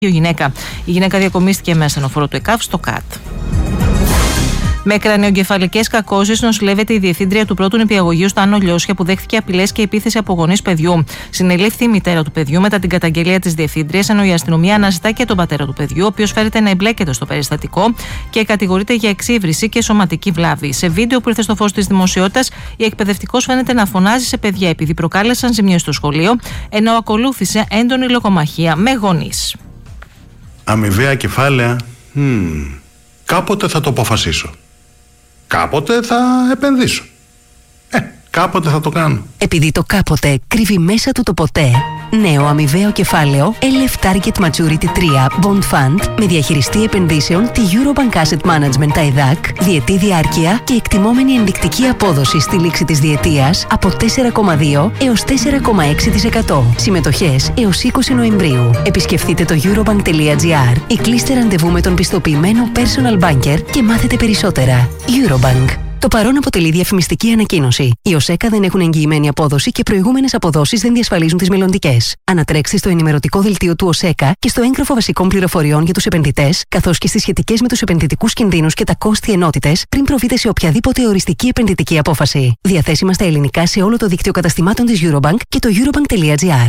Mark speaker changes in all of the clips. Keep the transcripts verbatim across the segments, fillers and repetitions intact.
Speaker 1: γυναίκα. Η γυναίκα διακομίστηκε με ασθενοφόρο του ΕΚΑΒ στο ΚΑΤ. Με κρανιογκεφαλικές κακώσεις νοσηλεύεται η διευθύντρια του πρώτου νηπιαγωγείου στα Άνω Λιώσια που δέχθηκε απειλές και επίθεση από γονείς παιδιού. Συνελήφθη η μητέρα του παιδιού μετά την καταγγελία της διευθύντριας, ενώ η αστυνομία αναζητά και τον πατέρα του παιδιού, ο οποίος φέρεται να εμπλέκεται στο περιστατικό και κατηγορείται για εξύβριση και σωματική βλάβη. Σε βίντεο που ήρθε στο φως της δημοσιότητας, η εκπαιδευτικός φαίνεται να φωνάζει σε παιδιά επειδή προκάλεσαν ζημιές στο σχολείο, ενώ ακολούθησε έντονη λογομαχία με γονείς.
Speaker 2: Αμοιβαία κεφάλαια. Hmm. Κάποτε θα το αποφασίσω. Κάποτε θα επενδύσω. Ε, κάποτε θα το κάνω.
Speaker 3: Επειδή το κάποτε κρύβει μέσα του το ποτέ, νέο αμοιβαίο κεφάλαιο ελ εφ Target Maturity τρία Bond Fund με διαχειριστή επενδύσεων τη Eurobank Asset Management άι ντι έι σι, διετή διάρκεια και εκτιμόμενη ενδεικτική απόδοση στη λήξη της διετίας από τέσσερα κόμμα δύο έως τέσσερα κόμμα έξι τοις εκατό. Συμμετοχές έως είκοσι Νοεμβρίου. Επισκεφτείτε το eurobank.gr ή κλείστε ραντεβού με τον πιστοποιημένο personal banker και μάθετε περισσότερα. Eurobank. Το παρόν αποτελεί διαφημιστική ανακοίνωση. Οι ΟΣΕΚΑ δεν έχουν εγγυημένη απόδοση και προηγούμενες αποδόσεις δεν διασφαλίζουν τις μελλοντικές. Ανατρέξτε στο ενημερωτικό δελτίο του ΟΣΕΚΑ και στο έγγραφο βασικών πληροφοριών για τους επενδυτές, καθώς και στις σχετικές με τους επενδυτικούς κινδύνους και τα κόστη ενότητες, πριν προβείτε σε οποιαδήποτε οριστική επενδυτική απόφαση. Διαθέσιμα στα ελληνικά σε όλο το δίκτυο καταστημάτων της Eurobank και το eurobank.gr.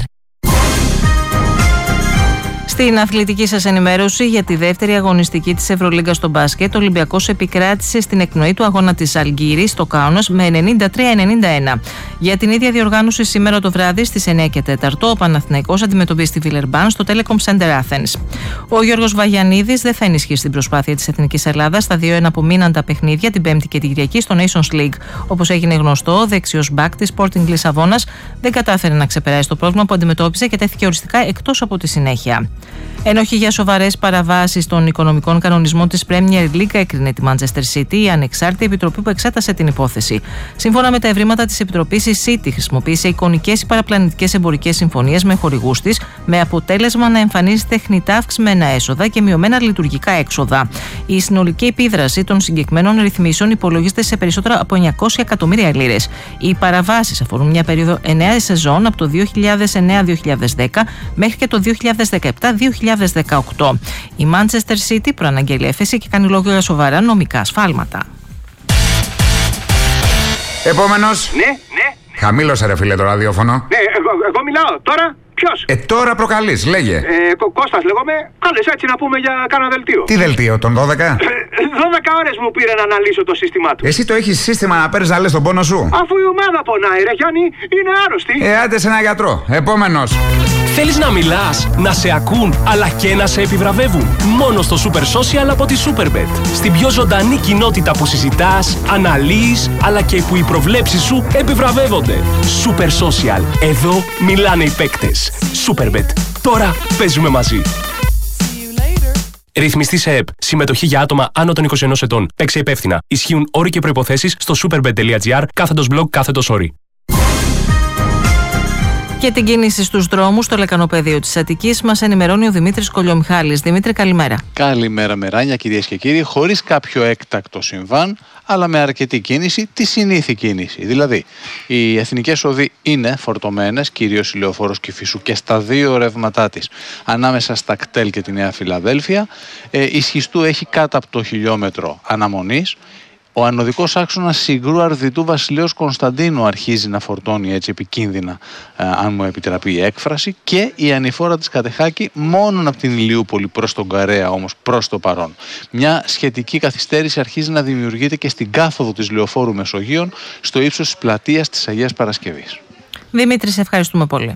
Speaker 1: Στην αθλητική σας ενημέρωση για τη δεύτερη αγωνιστική της Ευρωλίγκας στο μπάσκετ, ο Ολυμπιακός επικράτησε στην εκπνοή του αγώνα της Αλγύρης στο Κάουνας με ενενήντα τρία ενενήντα ένα. Για την ίδια διοργάνωση σήμερα το βράδυ στις εννιά και τέσσερα ο Παναθηναϊκός αντιμετωπίζει τη Βιλερμπάν στο Telecom Center Athens. Ο Γιώργος Βαγιανίδης δεν θα ενισχύσει την προσπάθεια της Εθνικής Ελλάδας στα δύο εναπομείναντα παιχνίδια την Πέμπτη και την Κυριακή στο Nations League. Όπως έγινε γνωστό, ο δεξιός μπακ της Sporting Λισαβόνας δεν κατάφερε να ξεπεράσει το πρόβλημα που αντιμετώπισε και τέθηκε οριστικά εκτός από τη συνέχεια. Ενώ όχι για σοβαρές παραβάσεις των οικονομικών κανονισμών της Premier League, έκρινε τη Manchester City η ανεξάρτητη επιτροπή που εξέτασε την υπόθεση. Σύμφωνα με τα ευρήματα της επιτροπής, η City χρησιμοποίησε εικονικές ή παραπλανητικές εμπορικές συμφωνίες με χορηγούς της, με αποτέλεσμα να εμφανίζει τεχνητά αυξημένα έσοδα και μειωμένα λειτουργικά έξοδα. Η συνολική επίδραση των συγκεκριμένων ρυθμίσεων υπολογίζεται σε περισσότερα από εννιακόσια εκατομμύρια λίρες. Οι παραβάσεις αφορούν μια περίοδο εννέα σεζόν από το δύο χιλιάδες εννέα δύο χιλιάδες δέκα μέχρι και το δύο χιλιάδες δεκαεπτά δύο χιλιάδες δεκαοκτώ. Η Manchester City προαναγγέλει έφεση και κάνει λόγο για σοβαρά νομικά ασφάλματα.
Speaker 4: Επόμενος.
Speaker 5: Ναι, ναι.
Speaker 4: Χαμήλωσε ρε φίλε το ραδιόφωνο.
Speaker 5: Ναι, εγώ, εγώ μιλάω. Τώρα ποιος?
Speaker 4: Ε, τώρα προκαλείς, λέγε.
Speaker 5: Ε, Κώστας λέγομαι. Κάλες έτσι να πούμε για κάνα δελτίο.
Speaker 4: Τι δελτίο, τον δώδεκα?
Speaker 5: δώδεκα ώρες μου πήρε να αναλύσω το σύστημά του.
Speaker 4: Εσύ το έχεις σύστημα να παίρνεις να λες τον πόνο σου?
Speaker 5: Αφού η ομάδα πονάει ρε Γιάννη, είναι άρρωστη.
Speaker 4: Ε, άντε σε ένα γιατρό. Επόμενος.
Speaker 6: Θέλεις να μιλάς, να σε ακούν, αλλά και να σε επιβραβεύουν? Μόνο στο Super Social από τη Superbet. Στην πιο ζωντανή κοινότητα που συζητάς, αναλύεις, αλλά και που οι προβλέψεις σου επιβραβεύονται. Super Social. Εδώ μιλάνε οι παίκτες. Superbet. Τώρα παίζουμε μαζί. Ρυθμιστή σε ΕΠ. Συμμετοχή για άτομα άνω των είκοσι ενός ετών. Παίξε υπεύθυνα. Ισχύουν όροι και προϋποθέσεις στο superbet.gr κάθετος blog κάθετος όροι.
Speaker 1: Και την κίνηση στους δρόμους στο λεκανοπεδίο της Αττικής μας ενημερώνει ο Δημήτρης Κολιομιχάλης. Δημήτρη, καλημέρα.
Speaker 7: Καλημέρα, Μεράνια, κυρίες και κύριοι. Χωρίς κάποιο έκτακτο συμβάν, αλλά με αρκετή κίνηση, τη συνήθη κίνηση. Δηλαδή, οι εθνικές οδοί είναι φορτωμένες, κυρίως η Λεωφόρος Κηφισού και στα δύο ρεύματά της, ανάμεσα στα κτέλ και τη Νέα Φιλαδέλφια. Ε, η Σχιστού έχει κάτω από το χιλιόμετρο αναμονής. Ο ανωδικός άξονας Συγκρού Αρδιτού Βασιλέως Κωνσταντίνου αρχίζει να φορτώνει έτσι επικίνδυνα, ε, αν μου επιτραπεί η έκφραση, και η ανηφόρα της Κατεχάκη μόνον από την Ηλιούπολη προς τον Καρέα όμως προς το παρόν. Μια σχετική καθυστέρηση αρχίζει να δημιουργείται και στην κάθοδο της Λεωφόρου Μεσογείων στο ύψος της πλατείας της Αγίας Παρασκευής.
Speaker 1: Δημήτρη, σε ευχαριστούμε πολύ.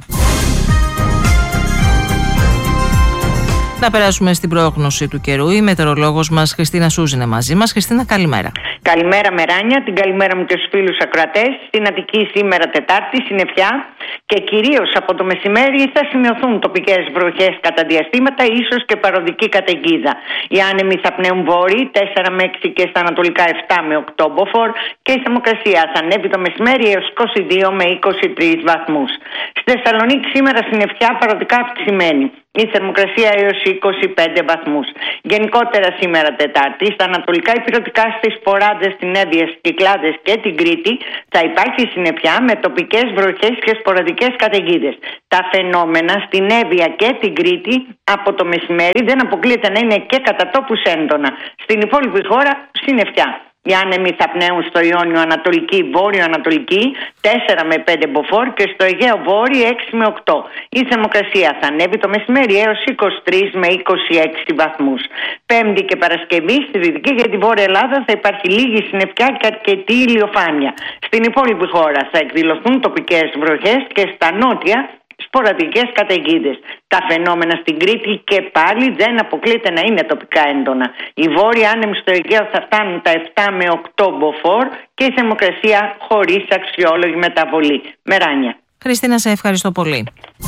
Speaker 1: Να περάσουμε στην πρόγνωση του καιρού. Η μετεωρολόγος μας Χριστίνα Σούζ είναι μαζί μας. Χριστίνα, καλημέρα.
Speaker 8: Καλημέρα, Μεράνια. Την καλημέρα μου και στους φίλους ακροατές. Στην Αττική σήμερα Τετάρτη, συννεφιά και κυρίως από το μεσημέρι θα σημειωθούν τοπικές βροχές κατά διαστήματα, ίσως και παροδική καταιγίδα. Οι άνεμοι θα πνέουν βόρειοι τέσσερα με έξι και στα ανατολικά επτά με οκτώ μποφόρ και η θερμοκρασία θα ανέβει το μεσημέρι έως είκοσι δύο με είκοσι τρεις βαθμούς. Στη Θεσσαλονίκη σήμερα συννεφιά παροδικά αυξημένη. Η θερμοκρασία έως είκοσι πέντε βαθμούς. Γενικότερα σήμερα Τετάρτη, στα ανατολικά ηπειρωτικά, στις Ποράντες, στην Εύβοια, στις Κυκλάδες και την Κρήτη θα υπάρχει συννεφιά με τοπικές βροχές και σποραδικές καταιγίδες. Τα φαινόμενα στην Εύβοια και την Κρήτη από το μεσημέρι δεν αποκλείεται να είναι και κατά τόπους έντονα. Στην υπόλοιπη χώρα συννεφιά. Οι άνεμοι θα πνέουν στο Ιόνιο Ανατολική, Βόρειο Ανατολική τέσσερα με πέντε μποφόρ και στο Αιγαίο Βόρειο έξι με οκτώ. Η θερμοκρασία θα ανέβει το μεσημέρι έως είκοσι τρεις με είκοσι έξι βαθμούς. Πέμπτη και Παρασκευή στη Δυτική και τη Βόρεια Ελλάδα θα υπάρχει λίγη συννεφιά και αρκετή ηλιοφάνεια. Στην υπόλοιπη χώρα θα εκδηλωθούν τοπικές βροχές και στα νότια σποραδικές καταιγίδες. Τα φαινόμενα στην Κρήτη και πάλι δεν αποκλείται να είναι τοπικά έντονα. Οι βόρειοι άνεμοι στο Αιγαίο θα φτάνουν τα επτά με οκτώ μποφόρ και η θερμοκρασία χωρίς αξιόλογη μεταβολή. Μεράνια.
Speaker 1: Χριστίνα, σε ευχαριστώ πολύ.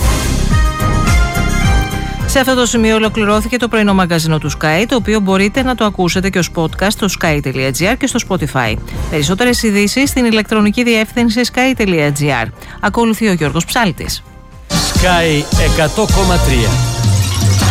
Speaker 1: Σε αυτό το σημείο ολοκληρώθηκε το πρωινό μαγκαζίνο του Sky, το οποίο μπορείτε να το ακούσετε και ως podcast στο sky τελεία gr και στο Spotify. Περισσότερες ειδήσεις στην ηλεκτρονική διεύθυνση sky τελεία gr. Ακολουθεί ο Γιώργος Ψάλτης.
Speaker 9: Sky εκατό κόμμα τρία.